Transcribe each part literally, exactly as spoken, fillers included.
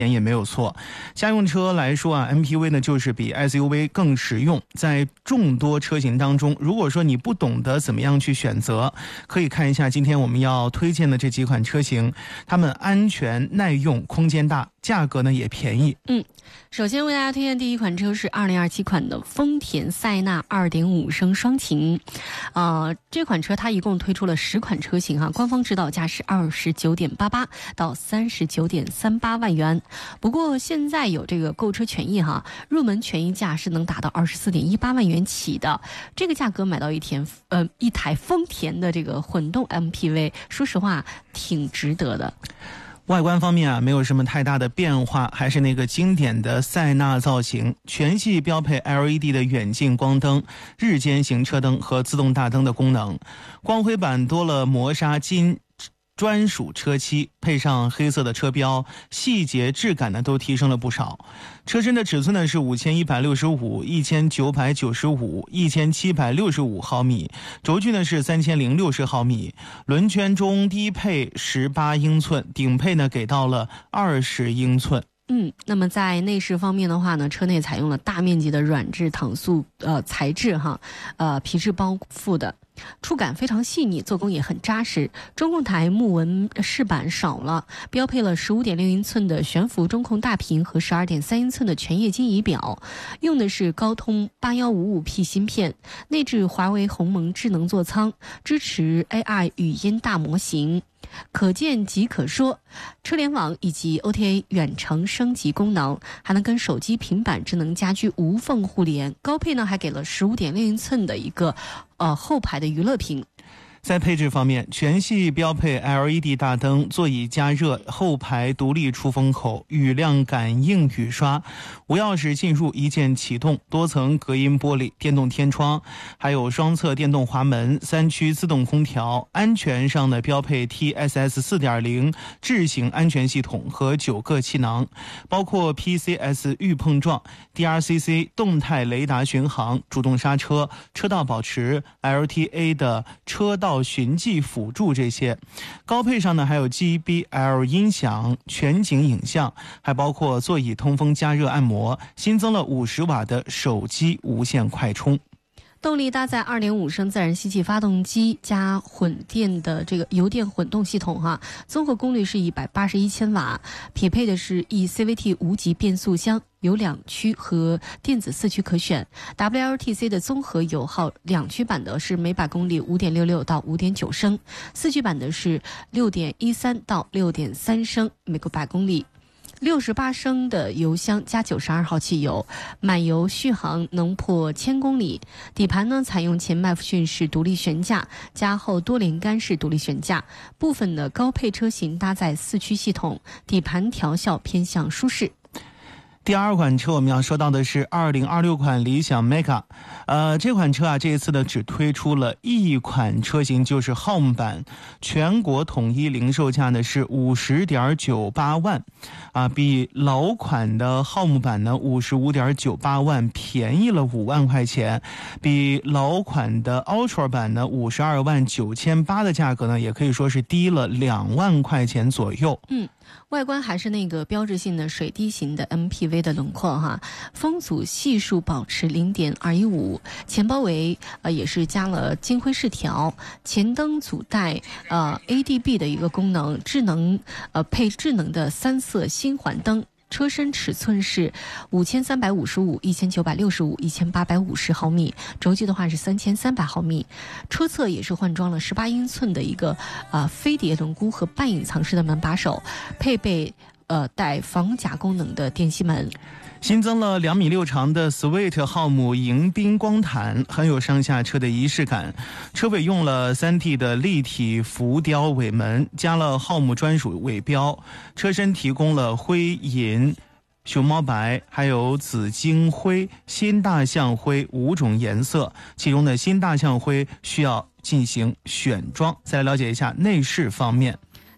也没有错。家用车来说啊 M P V 呢就是比 S U V 更实用。在众多车型当中，如果说你不懂得怎么样去选择，可以看一下今天我们要推荐的这几款车型，它们安全耐用，空间大，价格呢也便宜。 嗯，首先为大家推荐第一款车是二零二七款的丰田塞纳 二点五 升双擎。呃，这款车它一共推出了十款车型哈、啊，官方指导价是二十九点八八到三十九点三八万元。不过现在有这个购车权益哈，入门权益价是能达到二十四点一八万元起的。这个价格买到一田呃一台丰田的这个混动 M P V， 说实话挺值得的。 外观方面啊，没有什么太大的变化，还是那个经典的塞纳造型，全系标配 L E D 的远近光灯、日间行车灯和自动大灯的功能。光辉版多了磨砂金专属车漆，配上黑色的车标，细节质感呢都提升了不少。车身的尺寸呢是五千一百六十五、一千九百九十五、一千七百六十五毫米，轴距呢是三千零六十毫米。轮圈中低配十八英寸，顶配呢给到了二十英寸。 嗯，那么在内饰方面的话呢，车内采用了大面积的软质搪塑呃材质哈，呃皮质包覆的。触感非常细腻，做工也很扎实。中控台木纹饰板少了，标配了 十五点六英寸的悬浮中控大屏和 十二点三英寸的全液晶仪表，用的是高通 八一五五 P 芯片，内置华为鸿蒙智能座舱，支持 A I 语音大模型。可见即可说，车联网以及 O T A 远程升级功能，还能跟手机、平板、智能家居无缝互联。高配呢还给了 十五点六英寸的一个呃后排的娱乐屏。 在配置方面，全系标配 L E D 大灯、座椅加热、后排独立出风口、雨量感应雨刷、无钥匙进入一键启动、多层隔音玻璃、电动天窗，还有双侧电动滑门、三区自动空调。安全上的标配 T S S 四点零 智行安全系统和九个气囊，包括 P C S 预碰撞、D R C C 动态雷达巡航、主动刹车、车道保持、L T A 的车道循迹辅助这些。高配上呢还有 J B L 音响、全景影像，还包括座椅通风加热按摩，新增了五十瓦的手机无线快充。 动力搭载 二点五 升自然吸气发动机加混电的这个油电混动系统哈，综合功率是一百八十一千瓦，匹配的是 E C V T 无级变速箱，有两驱和电子四驱可选。 W L T C 的综合油耗两驱版的是每百公里 五点六六到五点九升，四驱版的是 六点一三到六点三升每个百公里。六十八升的油箱加九十二号汽油，满油续航能破千公里。底盘呢采用前麦弗逊式独立悬架加后多连杆式独立悬架，部分的高配车型搭载四驱系统，底盘调校偏向舒适。 第二款车我们要说到的是二零二六款理想 Mega， 呃，这款车啊，这一次呢只推出了一款车型，就是 Home 版，全国统一零售价呢是 五十点九八万，啊，比老款的 Home 版呢 五十五点九八万便宜了五万块钱，比老款的 Ultra 版呢五十二万九千八的价格呢，也可以说是低了两万块钱左右。 嗯。外观还是那个标志性的水滴型的 M P V 的轮廓哈，风阻系数保持 零点二一五， 前包围呃也是加了金灰饰条，前灯组带呃 A D B 的一个功能，智能呃配智能的三色新环灯。车身尺寸是五千三百五十五、一千九百六十五、一千八百五十毫米，轴距的话是三千三百毫米。车侧也是换装了十八英寸的一个啊、呃、飞碟轮毂和半隐藏式的门把手，配备呃带防夹功能的电吸门。 新增了两米六长的 Sweet 浩姆迎宾光毯，很有上下车的仪式感。车尾用了 三 T 的立体浮雕尾门，加了浩姆专属尾标。车身提供了灰银、熊猫白还有紫金灰、新大象灰五种颜色，其中的新大象灰需要进行选装。再来了解一下内饰方面。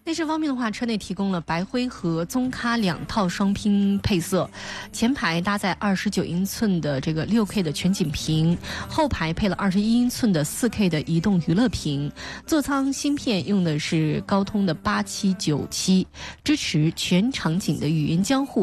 内饰方面的话，车内提供了白灰和棕咖两套双拼配色，前排搭载二十九英寸的这个六 K 的全景屏，后排配了二十一英寸的四 K 的移动娱乐屏。座舱芯片用的是高通的八七九七，支持全场景的语音交互。